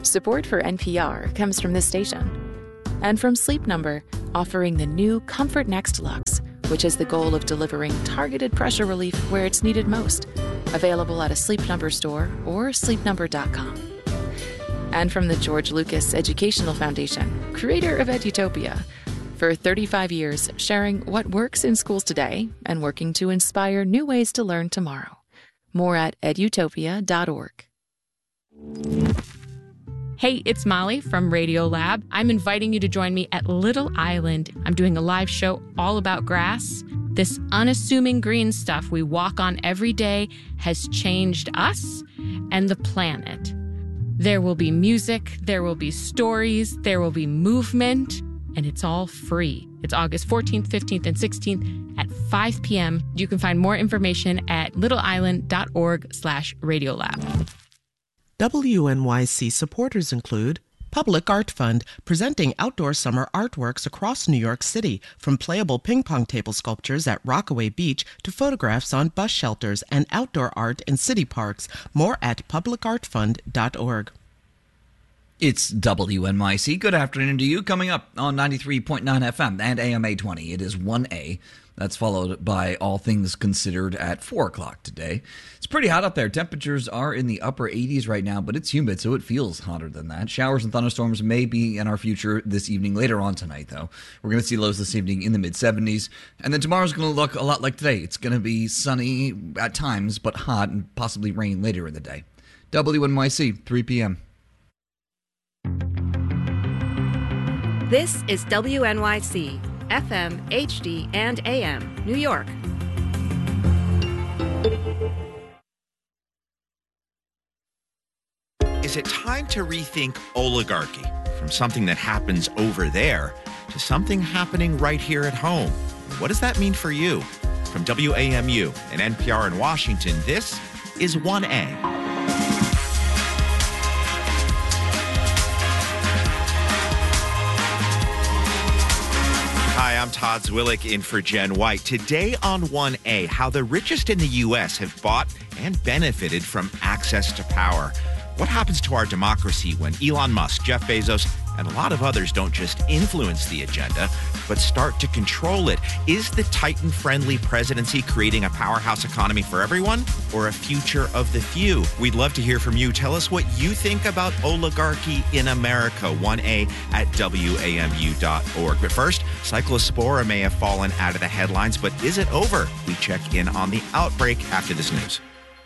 Support for NPR comes from this station. And from Sleep Number, offering the new Comfort Next Luxe, which has the goal of delivering targeted pressure relief where it's needed most. Available at a Sleep Number store or sleepnumber.com. And from the George Lucas Educational Foundation, creator of Edutopia. For 35 years, sharing what works in schools today and working to inspire new ways to learn tomorrow. More at edutopia.org. Hey, it's Molly from Radiolab. I'm inviting you to join me at Little Island. I'm doing a live show all about grass. This unassuming green stuff we walk on every day has changed us and the planet. There will be music, there will be stories, there will be movement, and it's all free. It's August 14th, 15th, and 16th at 5 p.m. You can find more information at littleisland.org/Radiolab. WNYC supporters include Public Art Fund, presenting outdoor summer artworks across New York City, from playable ping pong table sculptures at Rockaway Beach to photographs on bus shelters and outdoor art in city parks. More at publicartfund.org. It's WNYC. Good afternoon to you. Coming up on 93.9 FM and AM 820, it is 1A. That's followed by All Things Considered at 4 o'clock today. It's pretty hot up there. Temperatures are in the upper 80s right now, but it's humid, so it feels hotter than that. Showers and thunderstorms may be in our future this evening. Later on tonight, though, we're going to see lows this evening in the mid-70s. And then tomorrow's going to look a lot like today. It's going to be sunny at times, but hot, and possibly rain later in the day. WNYC, 3 p.m. This is WNYC, FM, HD, and AM, New York. Is it time to rethink oligarchy from something that happens over there to something happening right here at home? What does that mean for you? From WAMU and NPR in Washington, this is 1A. Hi, I'm Todd Zwillick in for Jen White. Today on 1A, how the richest in the U.S. have bought and benefited from access to power. What happens to our democracy when Elon Musk, Jeff Bezos, and a lot of others don't just influence the agenda, but start to control it? Is the Titan-friendly presidency creating a powerhouse economy for everyone, or a future of the few? We'd love to hear from you. Tell us what you think about oligarchy in America. 1A at WAMU.org. But first, Cyclospora may have fallen out of the headlines, but is it over? We check in on the outbreak after this news.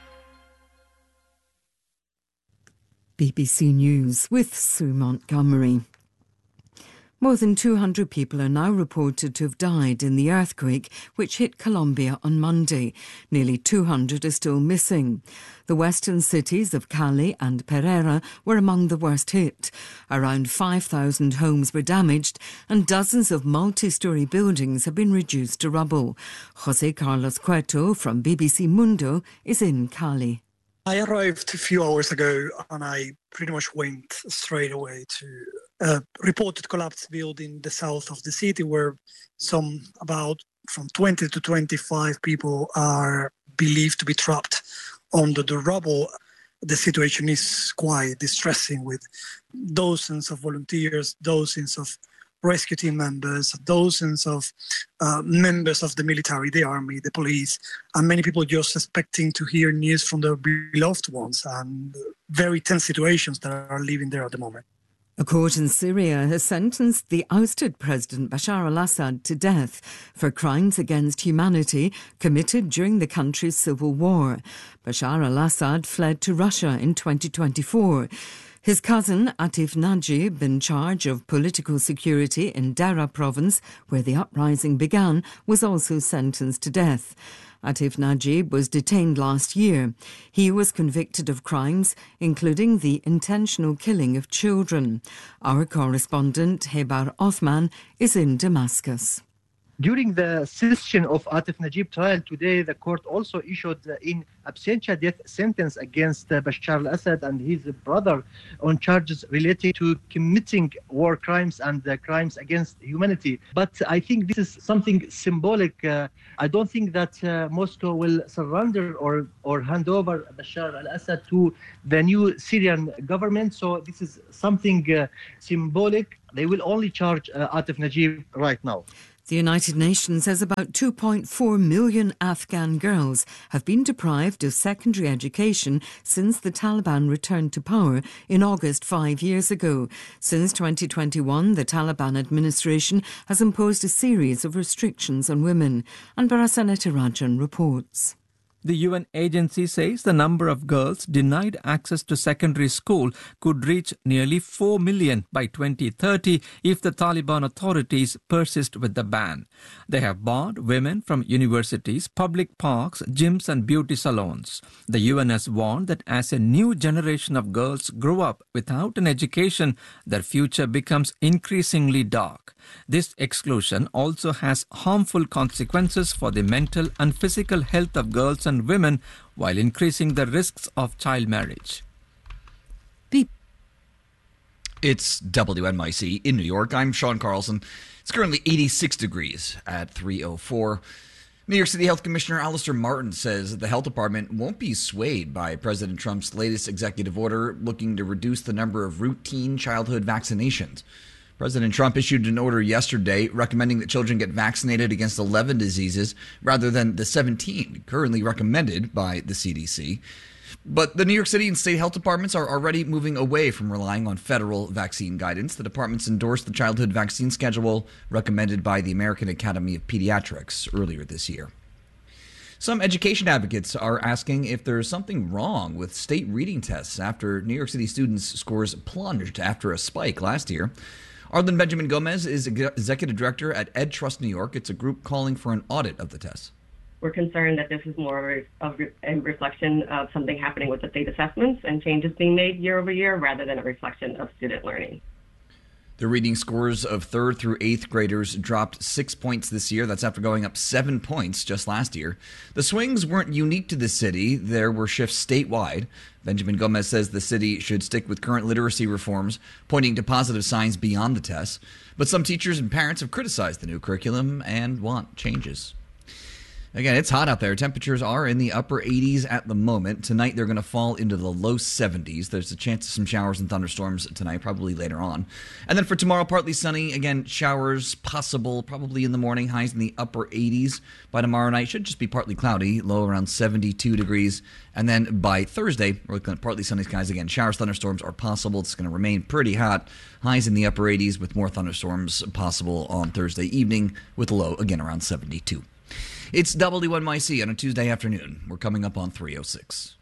BBC News with Sue Montgomery. More than 200 people are now reported to have died in the earthquake which hit Colombia on Monday. Nearly 200 are still missing. The western cities of Cali and Pereira were among the worst hit. Around 5,000 homes were damaged and dozens of multi-storey buildings have been reduced to rubble. José Carlos Cueto from BBC Mundo is in Cali. I arrived a few hours ago and I pretty much went straight away to a reported collapsed building in the south of the city where about from 20 to 25 people are believed to be trapped under the rubble. The situation is quite distressing with dozens of volunteers, dozens of rescue team members, dozens of members of the military, the army, the police, and many people just expecting to hear news from their beloved ones, and very tense situations that are living there at the moment. A court in Syria has sentenced the ousted President Bashar al-Assad to death for crimes against humanity committed during the country's civil war. Bashar al-Assad fled to Russia in 2024. His cousin, Atif Najib, in charge of political security in Dara province, where the uprising began, was also sentenced to death. Atif Najib was detained last year. He was convicted of crimes, including the intentional killing of children. Our correspondent, Hebar Othman, is in Damascus. During the session of Atif Najib trial today, the court also issued in absentia death sentence against Bashar al-Assad and his brother on charges related to committing war crimes and crimes against humanity. But I think this is something symbolic. I don't think that Moscow will surrender or hand over Bashar al-Assad to the new Syrian government. So this is something symbolic. They will only charge Atif Najib right now. The United Nations says about 2.4 million Afghan girls have been deprived of secondary education since the Taliban returned to power in August 5 years ago. Since 2021, the Taliban administration has imposed a series of restrictions on women. And Barasaneta Rajan reports. The UN agency says the number of girls denied access to secondary school could reach nearly 4 million by 2030 if the Taliban authorities persist with the ban. They have barred women from universities, public parks, gyms and beauty salons. The UN has warned that as a new generation of girls grow up without an education, their future becomes increasingly dark. This exclusion also has harmful consequences for the mental and physical health of girls and women while increasing the risks of child marriage. It's WNYC in New York. I'm Sean Carlson. It's currently 86 degrees at 3:04. New York City Health Commissioner Alistair Martin says that the health department won't be swayed by President Trump's latest executive order looking to reduce the number of routine childhood vaccinations. President Trump issued an order yesterday recommending that children get vaccinated against 11 diseases rather than the 17 currently recommended by the CDC. But the New York City and state health departments are already moving away from relying on federal vaccine guidance. The departments endorsed the childhood vaccine schedule recommended by the American Academy of Pediatrics earlier this year. Some education advocates are asking if there's something wrong with state reading tests after New York City students' scores plunged after a spike last year. Arlen Benjamin Gomez is executive director at EdTrust New York. It's a group calling for an audit of the tests. We're concerned that this is more of a reflection of something happening with the state assessments and changes being made year over year rather than a reflection of student learning. The reading scores of 3rd through 8th graders dropped 6 points this year. That's after going up 7 points just last year. The swings weren't unique to the city. There were shifts statewide. Benjamin Gomez says the city should stick with current literacy reforms, pointing to positive signs beyond the tests. But some teachers and parents have criticized the new curriculum and want changes. Again, it's hot out there. Temperatures are in the upper 80s at the moment. Tonight, they're going to fall into the low 70s. There's a chance of some showers and thunderstorms tonight, probably later on. And then for tomorrow, partly sunny. Again, showers possible, probably in the morning. Highs in the upper 80s. By tomorrow night, should just be partly cloudy, low around 72 degrees. And then by Thursday, we're looking at partly sunny skies again. Showers, thunderstorms are possible. It's going to remain pretty hot. Highs in the upper 80s with more thunderstorms possible on Thursday evening with a low, again, around 72. It's WNYC on a Tuesday afternoon. We're coming up on 3:06.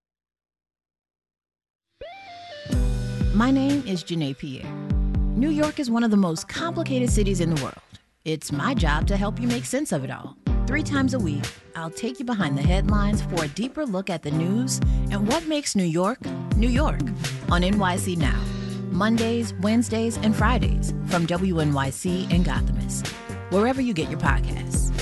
My name is Janae Pierre. New York is one of the most complicated cities in the world. It's my job to help you make sense of it all. 3 times a week, I'll take you behind the headlines for a deeper look at the news and what makes New York, New York on NYC Now. Mondays, Wednesdays, and Fridays from WNYC and Gothamist. Wherever you get your podcasts.